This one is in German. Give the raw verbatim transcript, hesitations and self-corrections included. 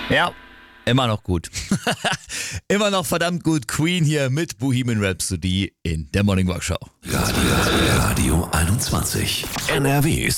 Ja, immer noch gut. Immer noch verdammt gut. Queen hier mit Bohemian Rhapsody in der Morning Walk Show. Radio, Radio einundzwanzig. N R Ws